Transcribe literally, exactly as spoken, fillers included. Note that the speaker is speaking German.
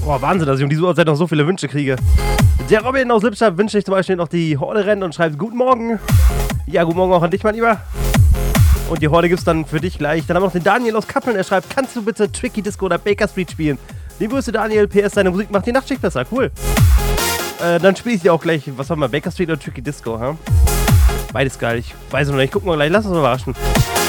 Boah, Wahnsinn, dass ich um diese Uhrzeit noch so viele Wünsche kriege. Der Robin aus Lippstadt wünscht sich zum Beispiel noch die Horde rennt und schreibt Guten Morgen. Ja, guten Morgen auch an dich, mein Lieber. Und die Horde gibt's dann für dich gleich. Dann haben wir noch den Daniel aus Kappeln. Er schreibt, kannst du bitte Tricky Disco oder Baker Street spielen? Liebe Grüße, Daniel. P S, deine Musik macht die Nachtschicht besser. Cool. Äh, dann spiele ich dir auch gleich, was haben wir, Baker Street oder Tricky Disco, ha? Beides geil. Ich weiß noch nicht. Gucken wir gleich. Lass uns mal überraschen.